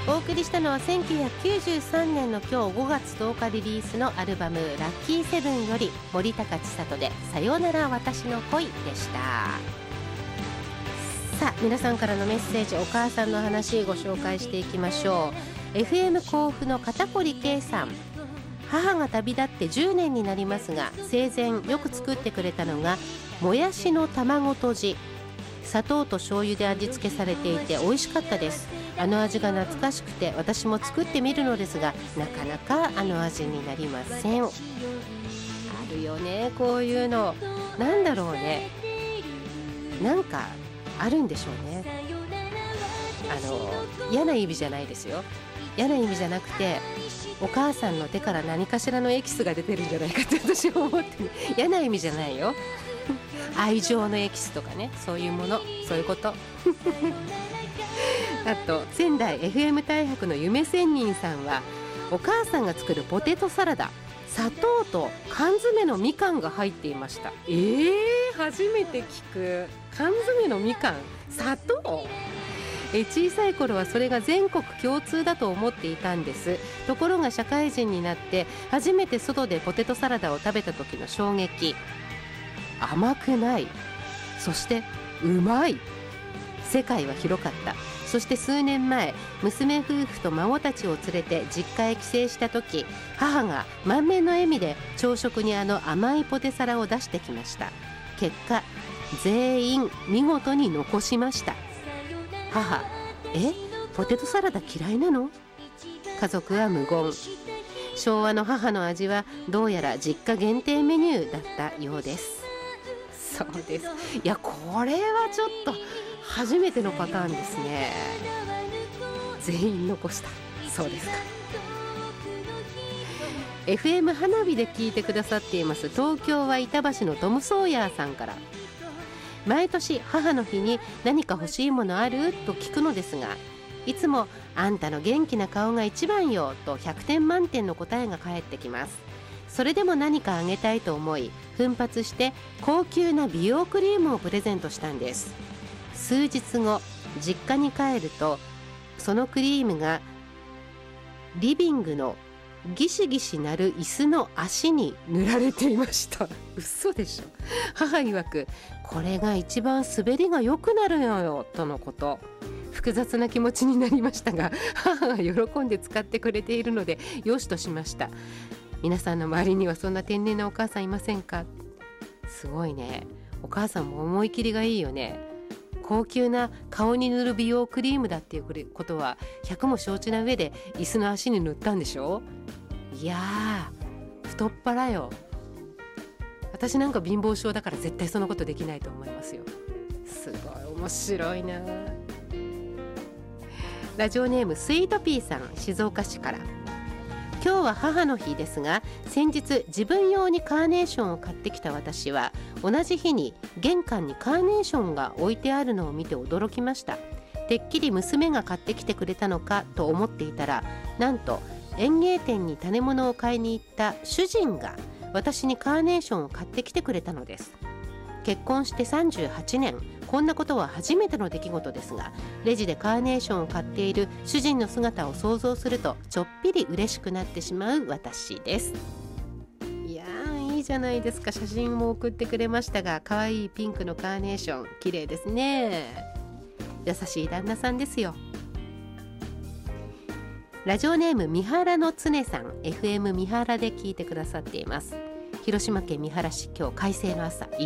お送りしたのは1993年の今日5月10日リリースのアルバムラッキーセブンより森高千里でさよなら私の恋でした。さあ皆さんからのメッセージ、お母さんの話ご紹介していきましょう。 FM 甲府の片堀圭さん、母が旅立って10年になりますが、生前よく作ってくれたのがもやしの卵とじ、砂糖と醤油で味付けされていて美味しかったです。あの味が懐かしくて私も作ってみるのですが、なかなかあの味になりません。あるよね、こういうの。なんだろうね、なんかあるんでしょうね。嫌な意味じゃないですよ。嫌な意味じゃなくて、お母さんの手から何かしらのエキスが出てるんじゃないかって私は思ってる。嫌な意味じゃないよ。愛情のエキスとかね、そういうもの、そういうことあと仙台 FM 大白の夢仙人さんは、お母さんが作るポテトサラダ、砂糖と缶詰のみかんが入っていました。初めて聞く。缶詰のみかん、砂糖。小さい頃はそれが全国共通だと思っていたんです。ところが社会人になって初めて外でポテトサラダを食べた時の衝撃。甘くない、そしてうまい。世界は広かった。そして数年前、娘夫婦と孫たちを連れて実家へ帰省した時、母が満面の笑みで朝食にあの甘いポテサラを出してきました。結果全員見事に残しました。母、ポテトサラダ嫌いなの？家族は無言。昭和の母の味はどうやら実家限定メニューだったようです。そうです。いや、これはちょっと初めてのパターンですね。全員残した。そうですか。FM 花火で聞いてくださっています東京は板橋のトム・ソーヤーさんから、毎年母の日に何か欲しいものある？と聞くのですが、いつもあんたの元気な顔が一番よと100点満点の答えが返ってきます。それでも何かあげたいと思い、奮発して高級な美容クリームをプレゼントしたんです。数日後、実家に帰るとそのクリームがリビングのギシギシなる椅子の足に塗られていました。嘘でしょ。母曰く、これが一番滑りが良くなるのよとのこと。複雑な気持ちになりましたが、母が喜んで使ってくれているのでよしとしました。皆さんの周りにはそんな天然なお母さんいませんか？すごいね。お母さんも思い切りがいいよね。高級な顔に塗る美容クリームだっていうことは100も承知な上で椅子の足に塗ったんでしょ。いやー、太っ腹よ。私なんか貧乏症だから絶対そのことできないと思いますよ。すごい面白いな。ラジオネームスイートピーさん、静岡市から。今日は母の日ですが、先日自分用にカーネーションを買ってきた私は、同じ日に玄関にカーネーションが置いてあるのを見て驚きました。てっきり娘が買ってきてくれたのかと思っていたら、なんと園芸店に種物を買いに行った主人が私にカーネーションを買ってきてくれたのです。結婚して38年、こんなことは初めての出来事ですが、レジでカーネーションを買っている主人の姿を想像するとちょっぴり嬉しくなってしまう私です。いやー、いいじゃないですか。写真も送ってくれましたが、可愛いピンクのカーネーション、綺麗ですね。優しい旦那さんですよ。ラジオネーム三原の常さん、 FM 三原で聞いてくださっています。広島県三原市、今日快晴の朝。